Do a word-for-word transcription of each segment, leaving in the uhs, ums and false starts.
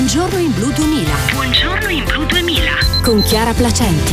Buongiorno in Blu duemila. Buongiorno in Blu duemila. Con Chiara Placenti.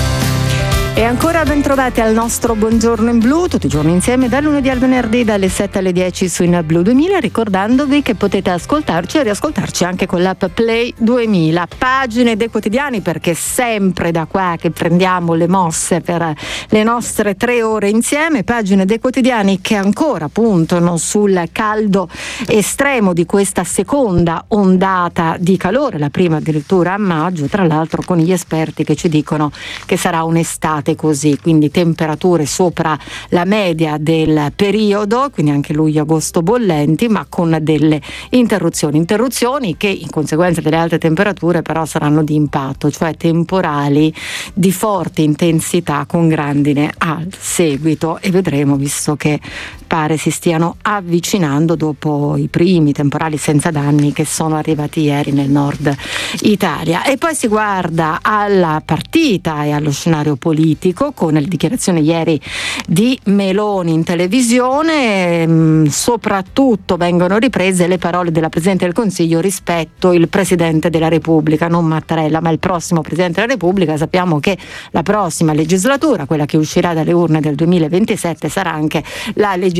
E ancora ben trovati al nostro Buongiorno in Blu, tutti i giorni insieme, dal lunedì al venerdì, dalle sette alle dieci su In Blu duemila, ricordandovi che potete ascoltarci e riascoltarci anche con l'app Play duemila. Pagine dei quotidiani, perché sempre da qua che prendiamo le mosse per le nostre tre ore insieme. Pagine dei quotidiani che ancora puntano sul caldo estremo di questa seconda ondata di calore, la prima addirittura a maggio, tra l'altro con gli esperti che ci dicono che sarà un'estate così, quindi temperature sopra la media del periodo, quindi anche luglio-agosto bollenti, ma con delle interruzioni interruzioni che in conseguenza delle alte temperature però saranno di impatto, cioè temporali di forte intensità con grandine al seguito, e vedremo, visto che pare si stiano avvicinando dopo i primi temporali senza danni che sono arrivati ieri nel nord Italia. E poi si guarda alla partita e allo scenario politico con le dichiarazioni ieri di Meloni in televisione. Mh, soprattutto vengono riprese le parole della Presidente del Consiglio rispetto il Presidente della Repubblica, non Mattarella ma il prossimo Presidente della Repubblica. Sappiamo che la prossima legislatura, quella che uscirà dalle urne del duemilaventisette, sarà anche la legislatura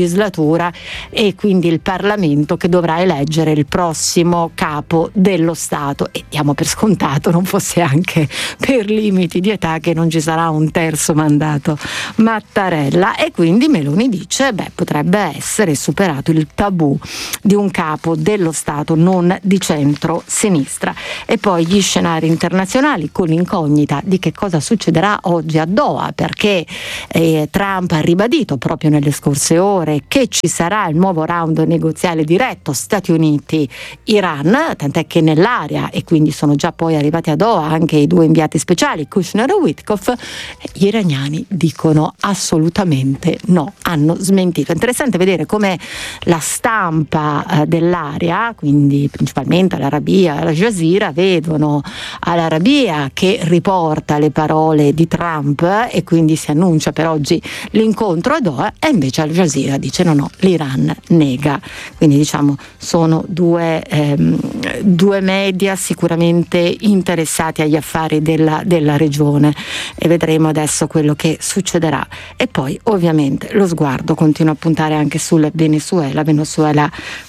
e quindi il Parlamento che dovrà eleggere il prossimo capo dello Stato, e diamo per scontato, non fosse anche per limiti di età, che non ci sarà un terzo mandato Mattarella. E quindi Meloni dice beh, potrebbe essere superato il tabù di un capo dello Stato non di centro-sinistra. E poi gli scenari internazionali con l'incognita di che cosa succederà oggi a Doha, perché eh, Trump ha ribadito proprio nelle scorse ore che ci sarà il nuovo round negoziale diretto Stati Uniti-Iran, tant'è che nell'area, e quindi sono già poi arrivati a Doha anche i due inviati speciali Kushner e Witkoff, gli iraniani dicono assolutamente no, hanno smentito. Interessante vedere come la stampa eh, dell'area, quindi principalmente l'Arabia, Al Jazeera, vedono all'Arabia che riporta le parole di Trump e quindi si annuncia per oggi l'incontro a Doha, e invece Al Jazeera dice no no, l'Iran nega. Quindi diciamo sono due, ehm, due media sicuramente interessati agli affari della, della regione, e vedremo adesso quello che succederà. E poi ovviamente lo sguardo continua a puntare anche sul Venezuela, Venezuela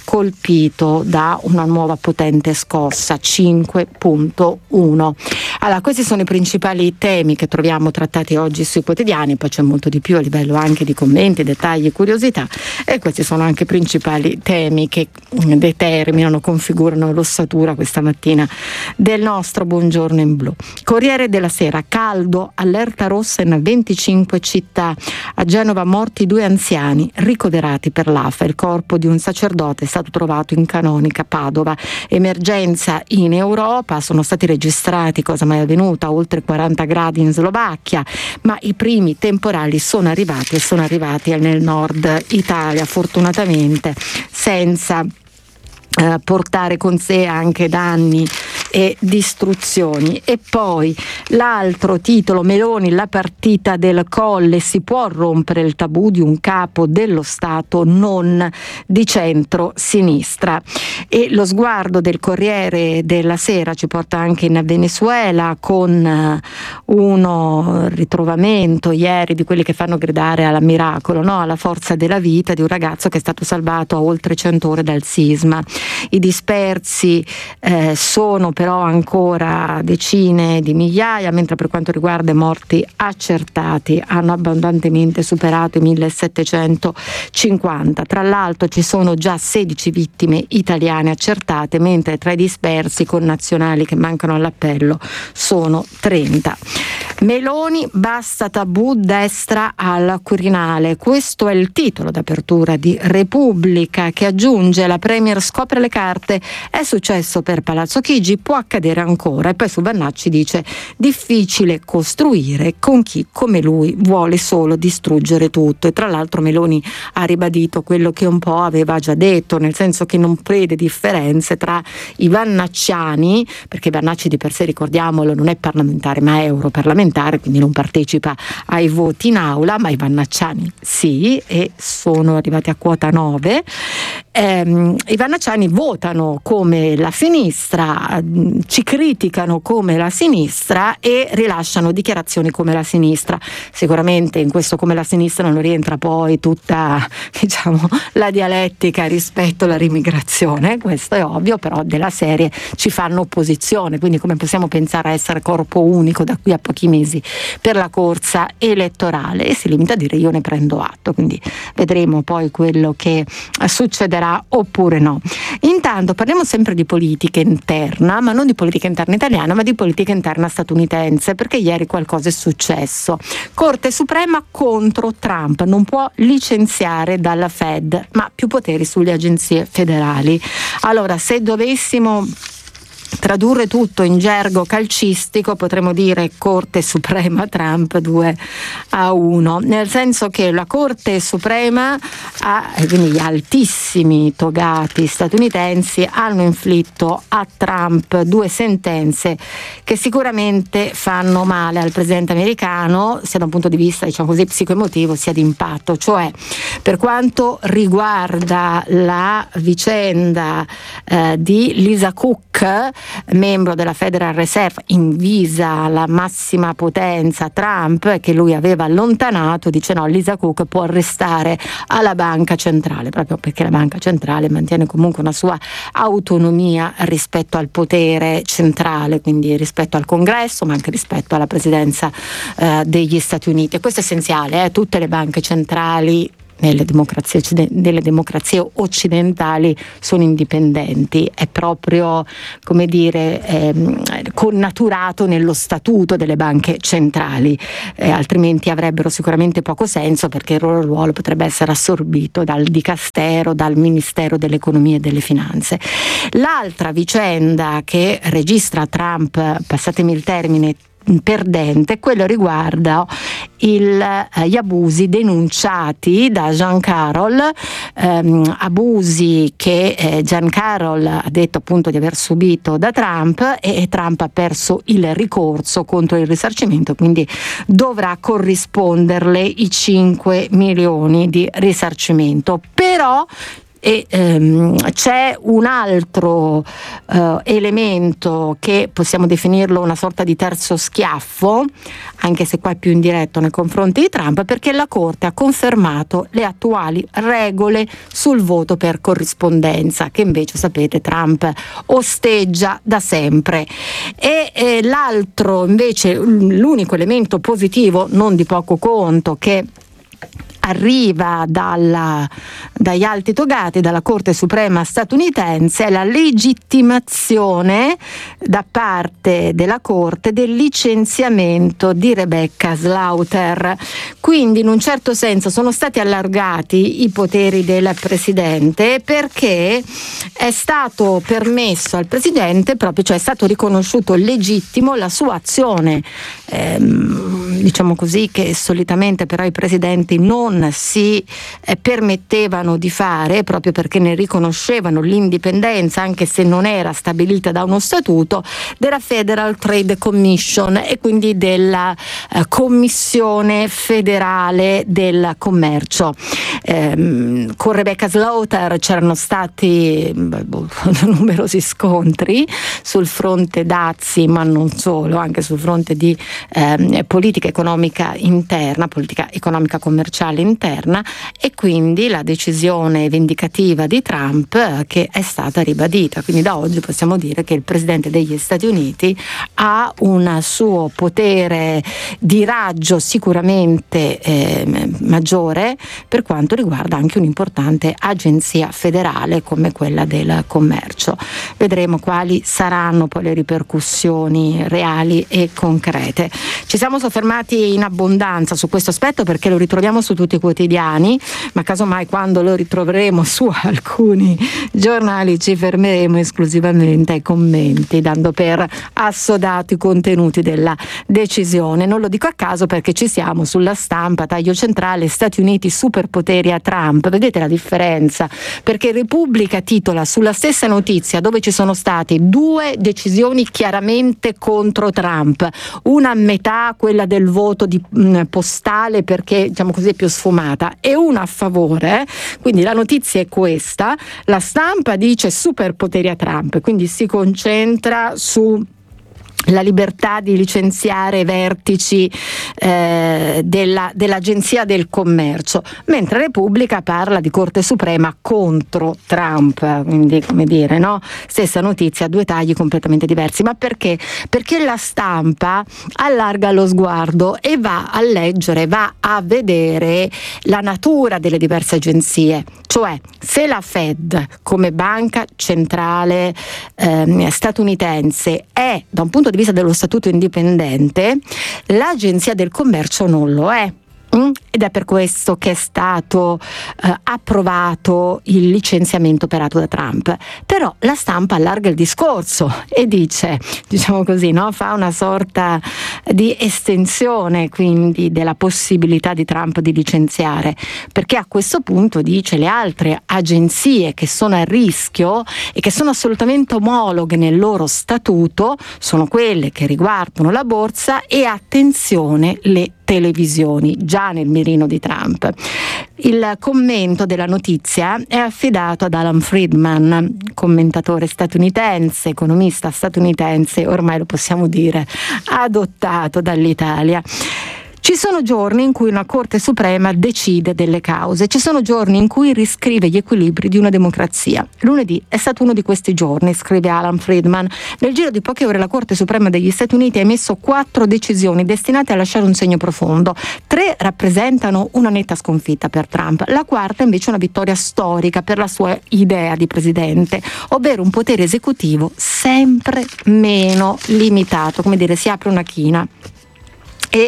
colpito da una nuova potente scossa cinque punto uno. Allora, questi sono i principali temi che troviamo trattati oggi sui quotidiani, poi c'è molto di più a livello anche di commenti, dettagli e curiosità, e questi sono anche i principali temi che determinano, configurano l'ossatura questa mattina del nostro Buongiorno in Blu. Corriere della Sera: caldo, allerta rossa in venticinque città. A Genova morti due anziani ricoverati per l'A F A. Il corpo di un sacerdote è stato trovato in Canonica, Padova. Emergenza in Europa, sono stati registrati, cosa mai avvenuta, oltre quaranta gradi in Slovacchia, ma i primi temporali sono arrivati e sono arrivati nel nord Italia, fortunatamente senza eh, portare con sé anche danni e distruzioni. E poi l'altro titolo: Meloni, la partita del Colle, si può rompere il tabù di un capo dello Stato non di centro-sinistra. E lo sguardo del Corriere della Sera ci porta anche in Venezuela, con uno ritrovamento ieri di quelli che fanno gridare alla miracolo, no? alla forza della vita, di un ragazzo che è stato salvato a oltre cento ore dal sisma. I dispersi eh, sono però ancora decine di migliaia, mentre per quanto riguarda i morti accertati hanno abbondantemente superato i millesettecentocinquanta. Tra l'altro ci sono già sedici vittime italiane accertate, mentre tra i dispersi connazionali che mancano all'appello sono trenta. Meloni, basta tabù, destra al Quirinale. Questo è il titolo d'apertura di Repubblica, che aggiunge: la Premier scopre le carte, è successo per Palazzo Chigi, può può accadere ancora. E poi su Vannacci dice: difficile costruire con chi come lui vuole solo distruggere tutto. E tra l'altro Meloni ha ribadito quello che un po' aveva già detto, nel senso che non vede differenze tra i vannacciani, perché Vannacci di per sé, ricordiamolo, non è parlamentare ma è europarlamentare, quindi non partecipa ai voti in aula, ma i vannacciani sì, e sono arrivati a quota nove. Eh, i vannacciani votano come la sinistra, ci criticano come la sinistra e rilasciano dichiarazioni come la sinistra. Sicuramente in questo come la sinistra non rientra poi tutta, diciamo, la dialettica rispetto alla rimigrazione, questo è ovvio, però della serie ci fanno opposizione, quindi come possiamo pensare a essere corpo unico da qui a pochi mesi per la corsa elettorale? E si limita a dire: io ne prendo atto, quindi vedremo poi quello che succederà oppure no. Intanto parliamo sempre di politica interna, ma non di politica interna italiana, ma di politica interna statunitense, perché ieri qualcosa è successo. Corte Suprema contro Trump, non può licenziare dalla Fed, ma più poteri sulle agenzie federali. Allora, se dovessimo tradurre tutto in gergo calcistico, potremmo dire Corte Suprema Trump due a uno, nel senso che la Corte Suprema ha, quindi gli altissimi togati statunitensi hanno inflitto a Trump due sentenze che sicuramente fanno male al presidente americano, sia da un punto di vista, diciamo così, psicoemotivo, sia di impatto. Cioè, per quanto riguarda la vicenda eh, di Lisa Cook, membro della Federal Reserve, invisa alla massima potenza Trump, che lui aveva allontanato, dice no, Lisa Cook può restare alla banca centrale, proprio perché la banca centrale mantiene comunque una sua autonomia rispetto al potere centrale, quindi rispetto al Congresso, ma anche rispetto alla presidenza eh, degli Stati Uniti. E questo è essenziale, eh? Tutte le banche centrali nelle democrazie, delle democrazie occidentali sono indipendenti, è proprio, come dire, ehm, connaturato nello statuto delle banche centrali, eh, altrimenti avrebbero sicuramente poco senso, perché il loro ruolo potrebbe essere assorbito dal dicastero, dal Ministero dell'Economia e delle Finanze. L'altra vicenda che registra Trump, passatemi il termine, perdente, quello riguarda il, eh, gli abusi denunciati da Jean Carroll, ehm, abusi che eh, Jean Carroll ha detto appunto di aver subito da Trump, e, e Trump ha perso il ricorso contro il risarcimento, quindi dovrà corrisponderle i cinque milioni di risarcimento. Però E ehm, c'è un altro eh, elemento che possiamo definirlo una sorta di terzo schiaffo, anche se qua è più indiretto nei confronti di Trump, perché la Corte ha confermato le attuali regole sul voto per corrispondenza, che invece, sapete, Trump osteggia da sempre. E eh, l'altro, invece, l'unico elemento positivo, non di poco conto, che arriva dalla, dagli alti togati, dalla Corte Suprema statunitense, è la legittimazione da parte della Corte del licenziamento di Rebecca Slaughter. Quindi in un certo senso sono stati allargati i poteri del Presidente, perché è stato permesso al Presidente, proprio, cioè è stato riconosciuto legittimo la sua azione, ehm, diciamo così, che solitamente però i Presidenti non si eh, permettevano di fare, proprio perché ne riconoscevano l'indipendenza, anche se non era stabilita da uno statuto, della Federal Trade Commission, e quindi della eh, Commissione federale del commercio. Eh, con Rebecca Slaughter c'erano stati beh, numerosi scontri sul fronte dazi, ma non solo, anche sul fronte di eh, politica economica interna, politica economica commerciale interna, e quindi la decisione vendicativa di Trump che è stata ribadita. Quindi da oggi possiamo dire che il Presidente degli Stati Uniti ha un suo potere di raggio sicuramente eh, maggiore per quanto riguarda anche un'importante agenzia federale come quella del commercio. Vedremo quali saranno poi le ripercussioni reali e concrete. Ci siamo soffermati in abbondanza su questo aspetto perché lo ritroviamo su tutti contenuti quotidiani, ma casomai quando lo ritroveremo su alcuni giornali ci fermeremo esclusivamente ai commenti, dando per assodati i contenuti della decisione. Non lo dico a caso perché ci siamo sulla Stampa, taglio centrale, Stati Uniti superpoteri a Trump. Vedete la differenza? Perché Repubblica titola sulla stessa notizia, dove ci sono state due decisioni chiaramente contro Trump, una a metà, quella del voto di, mh, postale, perché diciamo così è più sfumata, e una a favore. Quindi la notizia è questa: la Stampa dice superpoteri a Trump, quindi si concentra su la libertà di licenziare vertici eh, della, dell'Agenzia del Commercio, mentre Repubblica parla di Corte Suprema contro Trump, quindi come dire, no? Stessa notizia, due tagli completamente diversi. Ma perché? Perché la Stampa allarga lo sguardo e va a leggere, va a vedere la natura delle diverse agenzie, cioè se la Fed come banca centrale eh, statunitense è da un punto di vista dello statuto indipendente, l'Agenzia del Commercio non lo è. Ed è per questo che è stato eh, approvato il licenziamento operato da Trump. Però la Stampa allarga il discorso e dice, diciamo così, no? Fa una sorta di estensione quindi della possibilità di Trump di licenziare, perché a questo punto dice le altre agenzie che sono a rischio e che sono assolutamente omologhe nel loro statuto sono quelle che riguardano la borsa e, attenzione, le televisioni, già nel mirino di Trump. Il commento della notizia è affidato ad Alan Friedman, commentatore statunitense, economista statunitense, ormai lo possiamo dire, adottato dall'Italia. Ci sono giorni in cui una Corte Suprema decide delle cause, ci sono giorni in cui riscrive gli equilibri di una democrazia. Lunedì è stato uno di questi giorni, scrive Alan Friedman. Nel giro di poche ore la Corte Suprema degli Stati Uniti ha emesso quattro decisioni destinate a lasciare un segno profondo. Tre rappresentano una netta sconfitta per Trump, la quarta invece una vittoria storica per la sua idea di presidente, ovvero un potere esecutivo sempre meno limitato, come dire, si apre una china. E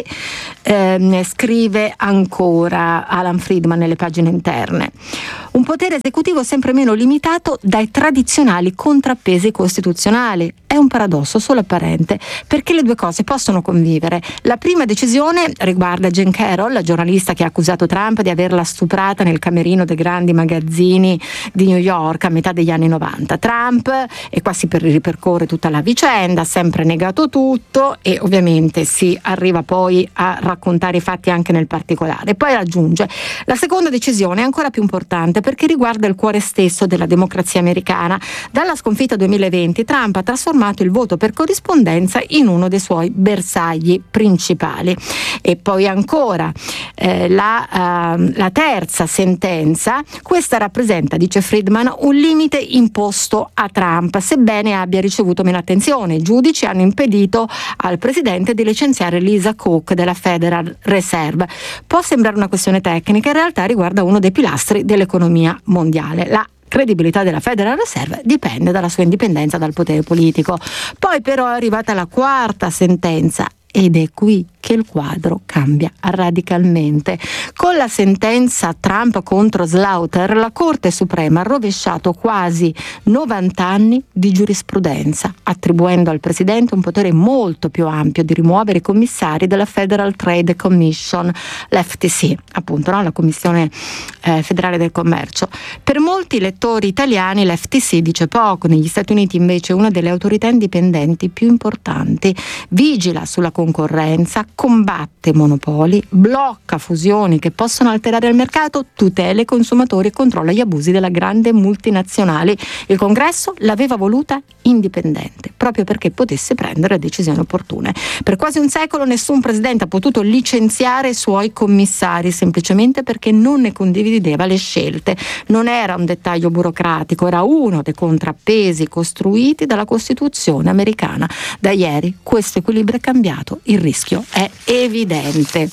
ehm, scrive ancora Alan Friedman nelle pagine interne: un potere esecutivo sempre meno limitato dai tradizionali contrappesi costituzionali. È un paradosso solo apparente, perché le due cose possono convivere. La prima decisione riguarda Jean Carroll, la giornalista che ha accusato Trump di averla stuprata nel camerino dei grandi magazzini di New York a metà degli anni novanta. Trump, e qua si ripercorre tutta la vicenda, ha sempre negato tutto e ovviamente si arriva poi a raccontare i fatti anche nel particolare. Poi aggiunge: la seconda decisione è ancora più importante perché riguarda il cuore stesso della democrazia americana. Dalla sconfitta duemilaventi Trump ha trasformato il voto per corrispondenza in uno dei suoi bersagli principali. E poi ancora eh, la, uh, la terza sentenza, questa rappresenta, dice Friedman, un limite imposto a Trump, sebbene abbia ricevuto meno attenzione. I giudici hanno impedito al presidente di licenziare Lisa Cook della Federal Reserve. Può sembrare una questione tecnica, in realtà riguarda uno dei pilastri dell'economia mondiale. La credibilità della Federal Reserve dipende dalla sua indipendenza dal potere politico. Poi però è arrivata la quarta sentenza ed è qui che il quadro cambia radicalmente. Con la sentenza Trump contro Slaughter, la Corte Suprema ha rovesciato quasi novanta anni di giurisprudenza, attribuendo al Presidente un potere molto più ampio di rimuovere i commissari della Federal Trade Commission, l'F T C, appunto, no? La Commissione eh, Federale del Commercio. Per molti lettori italiani l'F T C dice poco, negli Stati Uniti invece è una delle autorità indipendenti più importanti, vigila sulla concorrenza, combatte monopoli, blocca fusioni che possono alterare il mercato, tutela i consumatori e controlla gli abusi della grande multinazionali. Il Congresso l'aveva voluta indipendente, proprio perché potesse prendere decisioni opportune. Per quasi un secolo nessun presidente ha potuto licenziare i suoi commissari, semplicemente perché non ne condivideva le scelte. Non era un dettaglio burocratico, era uno dei contrappesi costruiti dalla Costituzione americana. Da ieri questo equilibrio è cambiato, il rischio è evidente.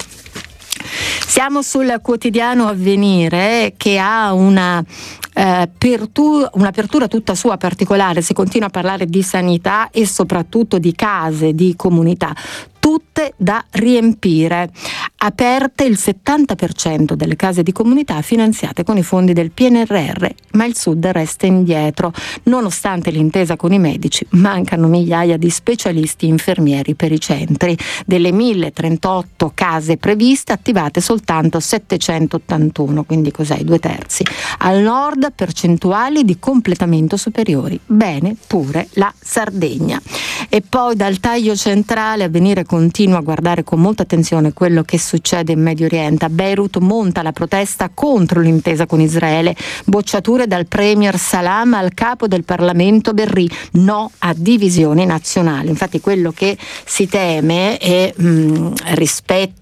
Siamo sul quotidiano Avvenire, che ha una eh, pertu- un'apertura tutta sua particolare. Si continua a parlare di sanità e soprattutto di case, di comunità. tutte da riempire. Aperte il settanta per cento delle case di comunità finanziate con i fondi del P N R R, ma il Sud resta indietro. Nonostante l'intesa con i medici, mancano migliaia di specialisti infermieri per i centri. Delle mille trentotto case previste, attivate soltanto settecentottantuno, quindi cos'è? Due terzi. Al nord percentuali di completamento superiori. Bene pure la Sardegna. E poi dal taglio centrale Avvenire continua a guardare con molta attenzione quello che succede in Medio Oriente. A Beirut monta la protesta contro l'intesa con Israele. Bocciature dal premier Salam al capo del Parlamento Berri. No a divisioni nazionali. Infatti quello che si teme è mh, rispetto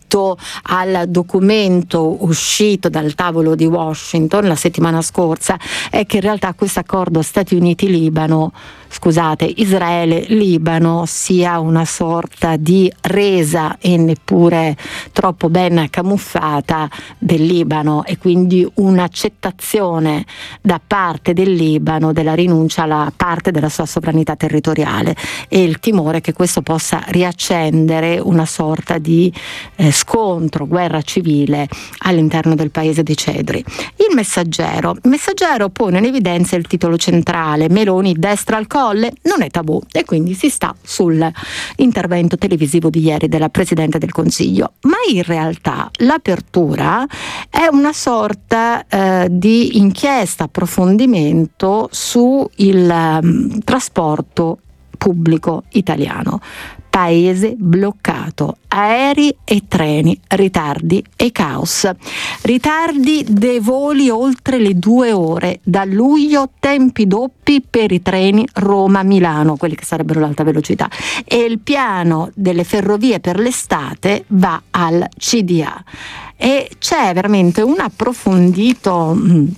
al documento uscito dal tavolo di Washington la settimana scorsa è che in realtà questo accordo Stati Uniti-Libano, scusate, Israele-Libano sia una sorta di resa e neppure troppo ben camuffata del Libano, e quindi un'accettazione da parte del Libano della rinuncia alla parte della sua sovranità territoriale, e il timore che questo possa riaccendere una sorta di eh, scontro, guerra civile all'interno del paese dei cedri. Il Messaggero. Il Messaggero pone in evidenza il titolo centrale: Meloni destra al colle, non è tabù, e quindi si sta sull'intervento televisivo di ieri della Presidente del Consiglio. Ma in realtà l'apertura è una sorta eh, di inchiesta, approfondimento su il um, trasporto pubblico italiano. Paese bloccato, aerei e treni, ritardi e caos. Ritardi dei voli oltre le due ore, da luglio tempi doppi per i treni Roma-Milano, quelli che sarebbero l'alta velocità, e il piano delle ferrovie per l'estate va al C D A. E c'è veramente un approfondito mh,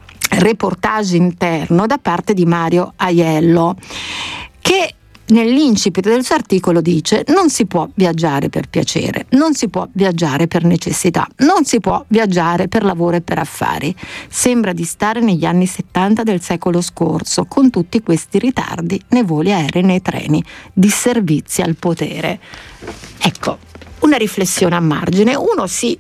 reportage interno da parte di Mario Aiello, che nell'incipit del suo articolo dice: non si può viaggiare per piacere, non si può viaggiare per necessità, non si può viaggiare per lavoro e per affari. Sembra di stare negli anni settanta del secolo scorso, con tutti questi ritardi nei voli aerei e nei treni, disservizi al potere. Ecco, una riflessione a margine. Uno si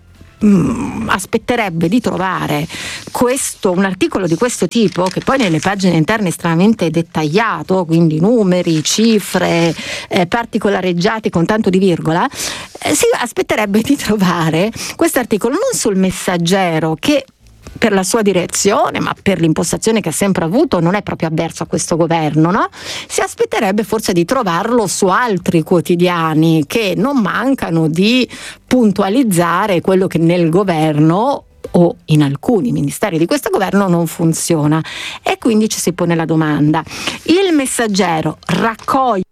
Mm, aspetterebbe di trovare questo, un articolo di questo tipo, che poi nelle pagine interne è estremamente dettagliato, quindi numeri, cifre, eh, particolareggiati con tanto di virgola, eh, si aspetterebbe di trovare questo articolo non sul Messaggero, che per la sua direzione, ma per l'impostazione che ha sempre avuto, non è proprio avverso a questo governo, no? Si aspetterebbe forse di trovarlo su altri quotidiani che non mancano di puntualizzare quello che nel governo o in alcuni ministeri di questo governo non funziona. E quindi ci si pone la domanda: il Messaggero raccoglie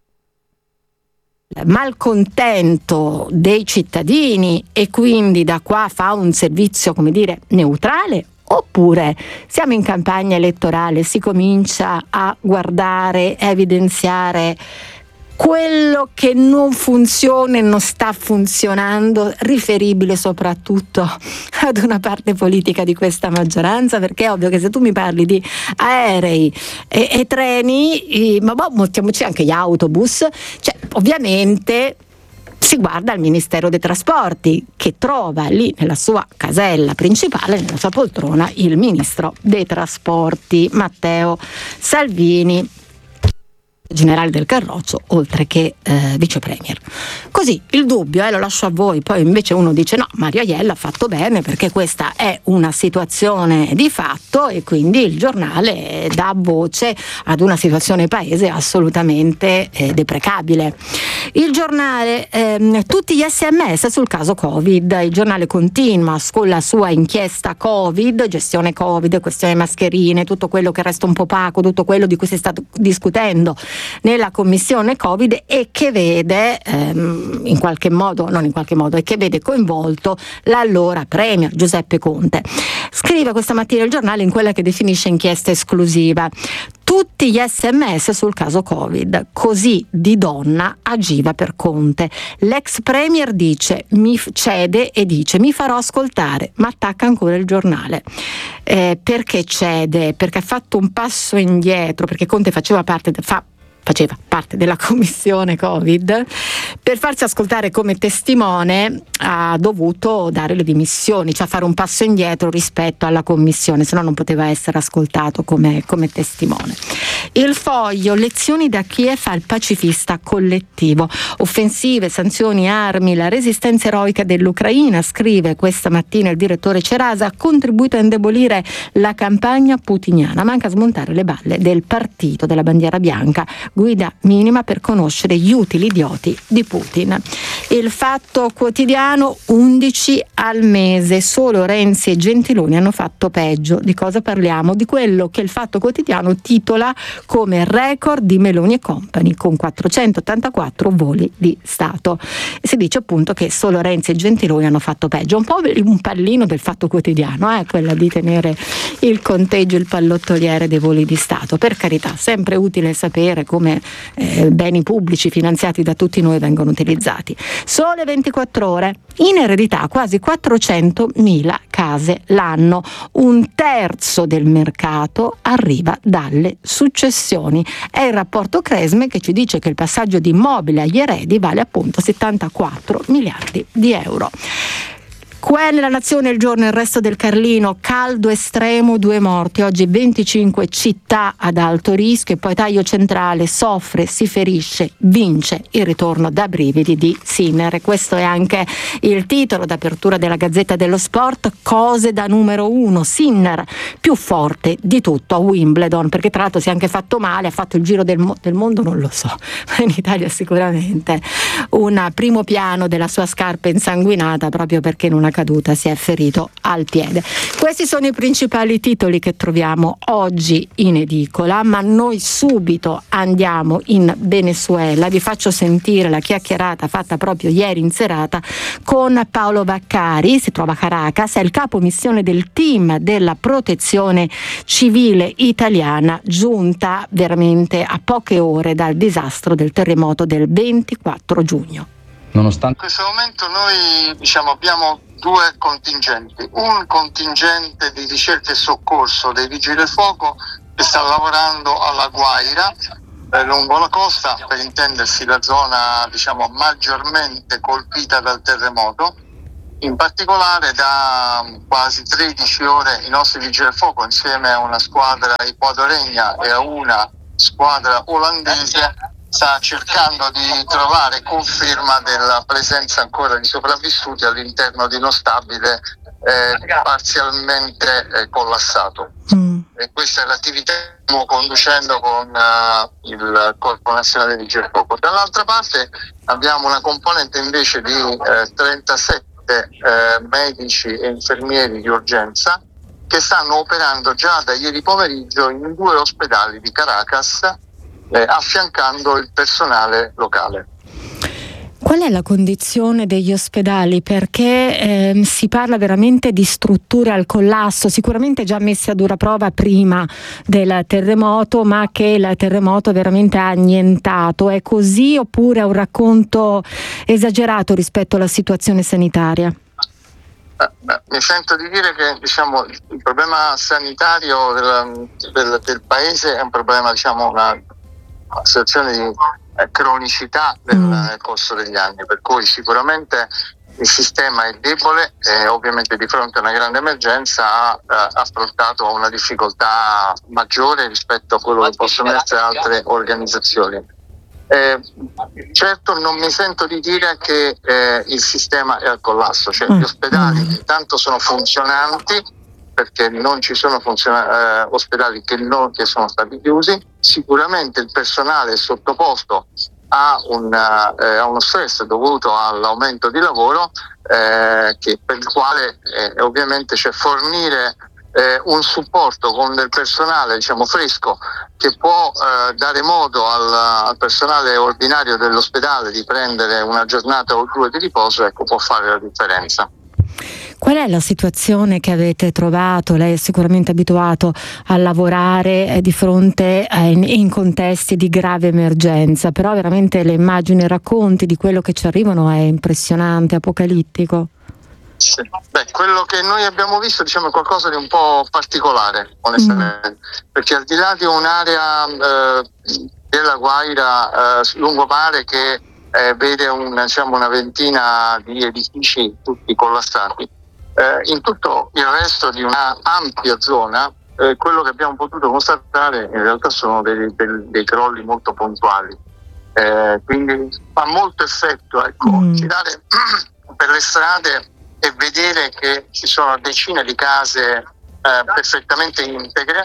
malcontento dei cittadini e quindi da qua fa un servizio, come dire, neutrale, oppure siamo in campagna elettorale, si comincia a guardare, a evidenziare quello che non funziona e non sta funzionando, riferibile soprattutto ad una parte politica di questa maggioranza? Perché è ovvio che se tu mi parli di aerei e, e treni, e, ma boh, mettiamoci anche gli autobus, cioè ovviamente si guarda al Ministero dei Trasporti, che trova lì nella sua casella principale, nella sua poltrona, il Ministro dei Trasporti Matteo Salvini, generale del Carroccio, oltre che eh, vice premier. Così il dubbio, eh, lo lascio a voi. Poi invece uno dice no, Mario Aiello ha fatto bene, perché questa è una situazione di fatto e quindi il giornale dà voce ad una situazione paese assolutamente eh, deprecabile. Il giornale, ehm, tutti gli sms sul caso Covid. Il giornale continua con la sua inchiesta Covid, gestione Covid, questione mascherine, tutto quello che resta un po' opaco, tutto quello di cui si è stato discutendo nella commissione Covid, e che vede ehm, in qualche modo, non in qualche modo, e che vede coinvolto l'allora premier Giuseppe Conte. Scrive questa mattina il giornale in quella che definisce inchiesta esclusiva: tutti gli sms sul caso Covid, così di donna agiva per Conte. L'ex premier dice, mi cede e dice mi farò ascoltare, ma attacca ancora il giornale. Eh, perché cede? Perché ha fatto un passo indietro, perché Conte faceva parte, fa faceva parte della commissione Covid, per farsi ascoltare come testimone ha dovuto dare le dimissioni, cioè fare un passo indietro rispetto alla commissione, se no non poteva essere ascoltato come, come testimone. Il Foglio, lezioni da Kiev al pacifista collettivo, offensive, sanzioni, armi, la resistenza eroica dell'Ucraina, scrive questa mattina il direttore Cerasa, ha contribuito a indebolire la campagna putiniana, manca a smontare le balle del partito della bandiera bianca, guida minima per conoscere gli utili idioti di Putin. Il Fatto Quotidiano, undici al mese, solo Renzi e Gentiloni hanno fatto peggio. Di cosa parliamo? Di quello che il Fatto Quotidiano titola come record di Meloni e Company, con quattrocentottantaquattro voli di Stato. Si dice appunto che solo Renzi e Gentiloni hanno fatto peggio, un po' un pallino del Fatto Quotidiano, eh, quella di tenere il conteggio, il pallottoliere dei voli di Stato. Per carità, sempre utile sapere come eh, beni pubblici finanziati da tutti noi vengono utilizzati. Sole ventiquattro ore, in eredità quasi quattrocentomila case l'anno, un terzo del mercato arriva dalle successioni. È il rapporto Cresme che ci dice che il passaggio di immobile agli eredi vale appunto settantaquattro miliardi di euro. Qua nella Nazione, il giorno, il resto del Carlino, caldo estremo, due morti, oggi venticinque città ad alto rischio, e poi taglio centrale, soffre, si ferisce, vince il ritorno da brividi di Sinner. Questo è anche il titolo d'apertura della Gazzetta dello Sport, cose da numero uno, Sinner più forte di tutto a Wimbledon, perché tra l'altro si è anche fatto male, ha fatto il giro del, mo- del mondo, non lo so, ma in Italia sicuramente un primo piano della sua scarpa insanguinata proprio perché in una caduta si è ferito al piede. Questi sono i principali titoli che troviamo oggi in edicola, ma noi subito andiamo in Venezuela. Vi faccio sentire la chiacchierata fatta proprio ieri in serata con Paolo Vaccari, si trova a Caracas, è il capo missione del team della protezione civile italiana, giunta veramente a poche ore dal disastro del terremoto del ventiquattro giugno. Nonostante in questo momento noi diciamo abbiamo due contingenti, un contingente di ricerca e soccorso dei vigili del fuoco che sta lavorando alla Guaira, eh, lungo la costa, per intendersi la zona diciamo maggiormente colpita dal terremoto. In particolare da quasi tredici ore i nostri vigili del fuoco, insieme a una squadra ecuadoregna e a una squadra olandese, sta cercando di trovare conferma della presenza ancora di sopravvissuti all'interno di uno stabile eh, parzialmente eh, collassato. Mm. E questa è l'attività che stiamo conducendo con uh, il Corpo Nazionale di Vigili del Fuoco. Dall'altra parte abbiamo una componente invece di eh, trentasette eh, medici e infermieri di urgenza che stanno operando già da ieri pomeriggio in due ospedali di Caracas, Eh, affiancando il personale locale. Qual è la condizione degli ospedali? Perché eh, si parla veramente di strutture al collasso, sicuramente già messe a dura prova prima del terremoto, ma che il terremoto veramente ha annientato. È così oppure è un racconto esagerato rispetto alla situazione sanitaria? Eh, beh, mi sento di dire che diciamo, il problema sanitario del, del, del paese è un problema, diciamo, una una situazione di eh, cronicità del, nel corso degli anni, per cui sicuramente il sistema è debole e ovviamente di fronte a una grande emergenza ha eh, affrontato una difficoltà maggiore rispetto a quello che possono essere altre organizzazioni. Eh, certo non mi sento di dire che eh, il sistema è al collasso, cioè gli ospedali intanto sono funzionanti, perché non ci sono funziona- eh, ospedali che, non, che sono stati chiusi. Sicuramente il personale è sottoposto a, un, eh, a uno stress dovuto all'aumento di lavoro, eh, che, per il quale eh, ovviamente c'è fornire eh, un supporto con del personale diciamo fresco che può eh, dare modo al, al personale ordinario dell'ospedale di prendere una giornata o due di riposo, ecco, può fare la differenza. Qual è la situazione che avete trovato? Lei è sicuramente abituato a lavorare di fronte a, in, in contesti di grave emergenza, però veramente le immagini e i racconti di quello che ci arrivano è impressionante, apocalittico. Sì. Beh, quello che noi abbiamo visto diciamo è qualcosa di un po' particolare, onestamente, mm. perché al di là di un'area eh, della Guaira, eh, lungomare, che eh, vede un, diciamo, una ventina di edifici tutti collassati. Eh, in tutto il resto di una ampia zona, eh, quello che abbiamo potuto constatare in realtà sono dei, dei, dei crolli molto puntuali. Eh, quindi fa molto effetto, ecco, mm. girare per le strade e vedere che ci sono decine di case eh, perfettamente integre,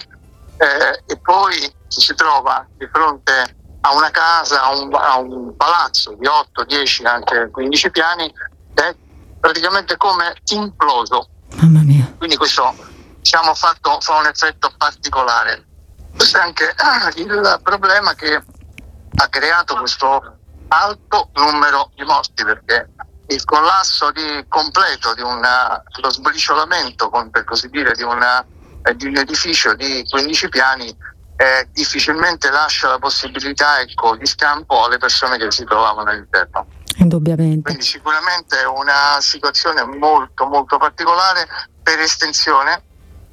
eh, e poi ci si trova di fronte a una casa, a un, a un palazzo di otto, dieci, anche quindici piani, che è praticamente come imploso. Mamma mia. Quindi questo, diciamo, fatto, fa un effetto particolare. Questo è anche eh, il problema che ha creato questo alto numero di morti, perché il collasso di completo di una, lo sbriciolamento, per così dire, di, una, eh, di un edificio di quindici piani eh, difficilmente lascia la possibilità, ecco, di scampo alle persone che si trovavano all'interno. Indubbiamente. Quindi sicuramente è una situazione molto molto particolare per estensione,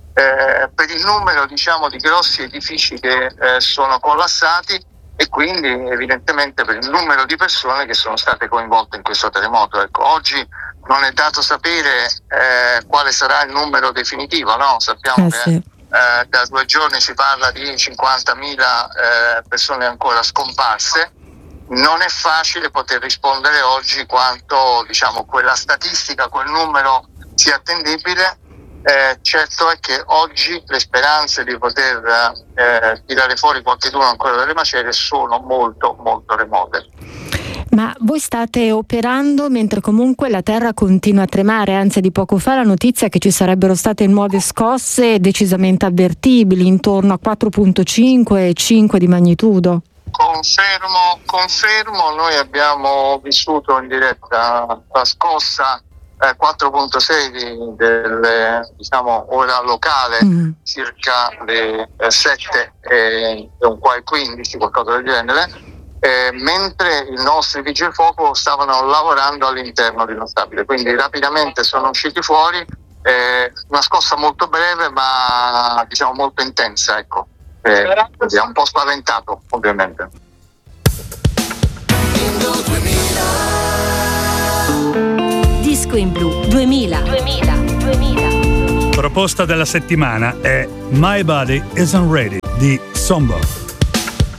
eh, per il numero, diciamo, di grossi edifici che eh, sono collassati, e quindi evidentemente per il numero di persone che sono state coinvolte in questo terremoto. Ecco, oggi non è dato sapere eh, quale sarà il numero definitivo, no? Sappiamo eh, che sì. eh, da due giorni si parla di cinquantamila eh, persone ancora scomparse. Non è facile poter rispondere oggi quanto, diciamo, quella statistica, quel numero sia attendibile. Eh, certo è che oggi le speranze di poter eh, tirare fuori qualcheduno ancora dalle macerie sono molto molto remote. Ma voi state operando mentre comunque la terra continua a tremare, anzi di poco fa la notizia che ci sarebbero state nuove scosse decisamente avvertibili, intorno a quattro virgola cinque e cinque di magnitudo. Confermo, confermo, noi abbiamo vissuto in diretta la scossa Eh, quattro virgola sei di, del, diciamo, ora locale, mm. circa le eh, sette e un qua e quindici, qualcosa del genere, eh, mentre i nostri vigili del fuoco stavano lavorando all'interno di uno stabile, quindi rapidamente sono usciti fuori, eh, una scossa molto breve ma, diciamo, molto intensa, ecco, eh, quindi è un po' spaventato ovviamente. Disco in Blu duemila. duemila. duemila. Proposta della settimana è My Body Isn't Ready di Sombo.